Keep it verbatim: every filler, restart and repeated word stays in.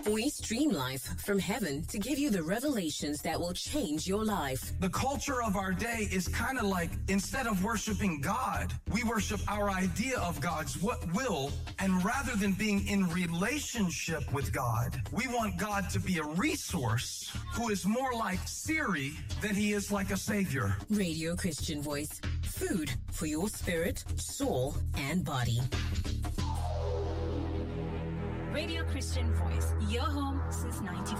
We stream life from heaven to give you the revelations that will change your life. The culture of our day is kind of like, instead of worshiping God, we worship our idea of God's will, and rather than being in relationship with God, we want God to be a resource who is more like Siri than he is like a savior. Radio Christian Voice. Food for your spirit, soul, and body. Radio Christian Voice, your home since ninety-four.